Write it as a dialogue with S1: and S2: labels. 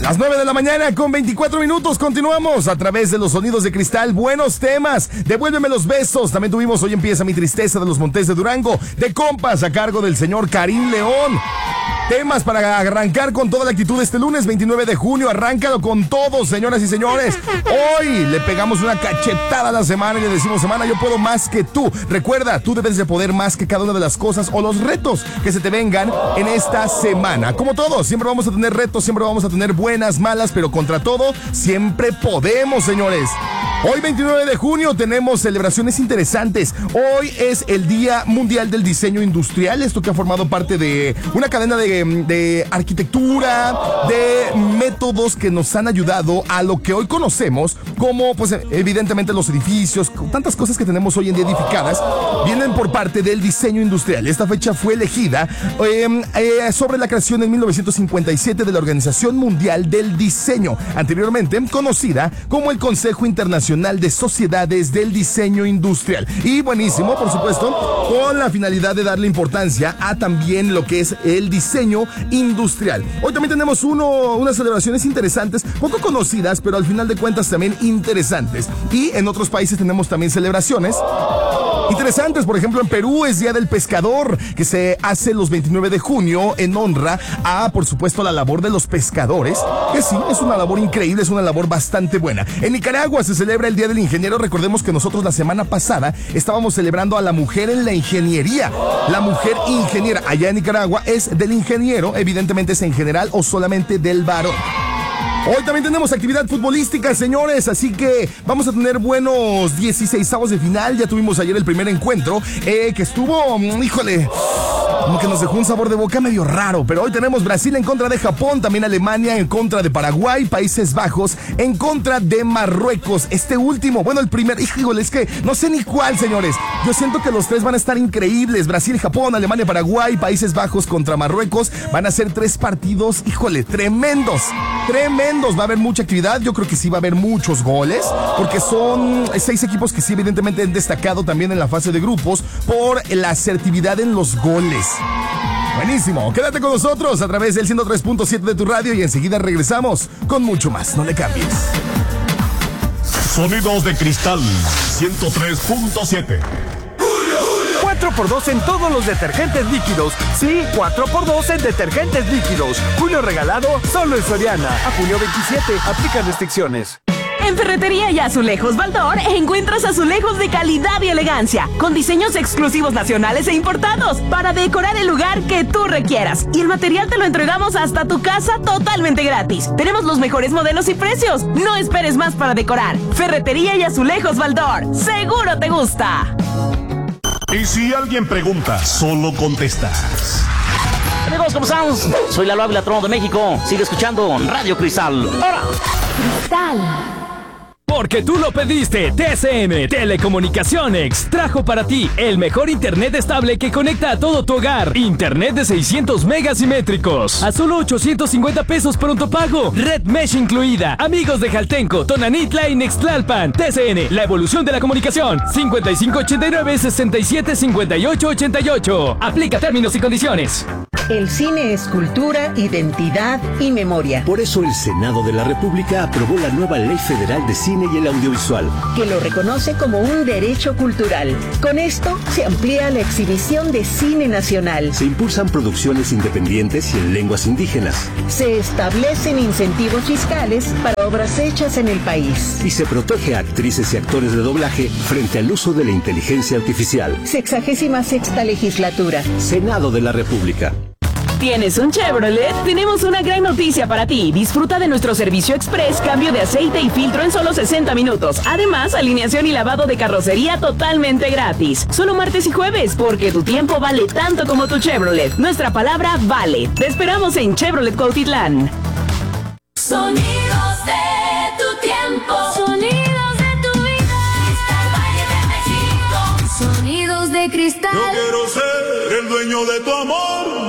S1: Las 9 de la mañana con 24 minutos. Continuamos a través de los sonidos de cristal. Buenos temas. Devuélveme los besos. También tuvimos Hoy empieza mi tristeza de los Montes de Durango. De compas a cargo del señor Karim León. Temas para arrancar con toda la actitud este lunes 29 de junio. Arráncalo con todo, señoras y señores. Hoy le pegamos una cachetada a la semana y le decimos: semana, yo puedo más que tú. Recuerda, tú debes de poder más que cada una de las cosas o los retos que se te vengan en esta semana. Como todos, siempre vamos a tener retos, siempre vamos a tener buenas, malas, pero contra todo, siempre podemos, señores. Hoy 29 de junio tenemos celebraciones interesantes. Hoy es el Día Mundial del Diseño Industrial. Esto que ha formado parte de una cadena de arquitectura, de métodos que nos han ayudado a lo que hoy conocemos como, pues, evidentemente los edificios, tantas cosas que tenemos hoy en día edificadas, vienen por parte del diseño industrial. Esta fecha fue elegida sobre la creación en 1957 de la Organización Mundial del Diseño, anteriormente conocida como el Consejo Internacional de Sociedades del Diseño Industrial. Y buenísimo, por supuesto, con la finalidad de darle importancia a también lo que es el diseño industrial. Hoy también tenemos unas celebraciones interesantes, poco conocidas, pero al final de cuentas también interesantes. Y en otros países tenemos también celebraciones interesantes. Por ejemplo, en Perú es Día del Pescador, que se hace los 29 de junio en honra a, por supuesto, la labor de los pescadores, que sí, es una labor increíble, es una labor bastante buena. En Nicaragua se celebra el Día del Ingeniero. Recordemos que nosotros la semana pasada estábamos celebrando a la mujer en la ingeniería. La mujer ingeniera allá en Nicaragua es del ingeniero, evidentemente es en general o solamente del varón. Hoy también tenemos actividad futbolística, señores, así que vamos a tener buenos 16avos de final. Ya tuvimos ayer el primer encuentro, que estuvo, híjole, como que nos dejó un sabor de boca medio raro. Pero hoy tenemos Brasil en contra de Japón, también Alemania en contra de Paraguay, Países Bajos en contra de Marruecos. Este último, bueno, el primer, híjole, es que no sé ni cuál, señores. Yo siento que los tres van a estar increíbles. Brasil, Japón, Alemania, Paraguay, Países Bajos contra Marruecos. Van a ser 3 partidos, híjole, tremendos. Va a haber mucha actividad. Yo creo que sí va a haber muchos goles, porque son 6 equipos que sí evidentemente han destacado también en la fase de grupos por la asertividad en los goles. Buenísimo, quédate con nosotros a través del 103.7 de tu radio y enseguida regresamos con mucho más. No le cambies.
S2: Sonidos de cristal 103.7.
S3: 4x2 en todos los detergentes líquidos. Sí, 4x2 en detergentes líquidos. Julio regalado solo en Soriana. A junio 27, aplican restricciones.
S4: En Ferretería y Azulejos Baldor encuentras azulejos de calidad y elegancia, con diseños exclusivos nacionales e importados, para decorar el lugar que tú requieras. Y el material te lo entregamos hasta tu casa totalmente gratis. Tenemos los mejores modelos y precios. No esperes más para decorar. Ferretería y Azulejos Baldor. ¡Seguro te gusta!
S2: Y si alguien pregunta, solo contestas.
S5: Amigos, ¿cómo están? Soy Lalo Ávila, Trono de México. Sigue escuchando Radio Cristal. ¡Ahora!
S4: Cristal.
S6: Porque tú lo pediste, TCM Telecomunicaciones trajo para ti el mejor internet estable que conecta a todo tu hogar. Internet de 600 megas simétricos a solo 850 pesos pronto pago. Red Mesh incluida. Amigos de Jaltenco, Tonanitla y Nextlalpan. TCN, la evolución de la comunicación. 5589-675888. Aplica términos y condiciones.
S7: El cine es cultura, identidad y memoria.
S8: Por eso el Senado de la República aprobó la nueva Ley Federal de Cine y el Audiovisual,
S7: que lo reconoce como un derecho cultural. Con esto se amplía la exhibición de cine nacional.
S8: Se impulsan producciones independientes y en lenguas indígenas.
S7: Se establecen incentivos fiscales para obras hechas en el país.
S8: Y se protege a actrices y actores de doblaje frente al uso de la inteligencia artificial.
S7: 66ª legislatura.
S8: Senado de la República.
S4: ¿Tienes un Chevrolet? Tenemos una gran noticia para ti. Disfruta de nuestro servicio express, cambio de aceite y filtro en solo 60 minutos. Además, alineación y lavado de carrocería totalmente gratis. Solo martes y jueves, porque tu tiempo vale tanto como tu Chevrolet. Nuestra palabra vale. Te esperamos en Chevrolet Cuautitlán.
S9: Sonidos de tu tiempo. Sonidos de tu vida. Cristal Valle de México. Sonidos de cristal.
S2: Yo quiero ser el dueño de tu amor.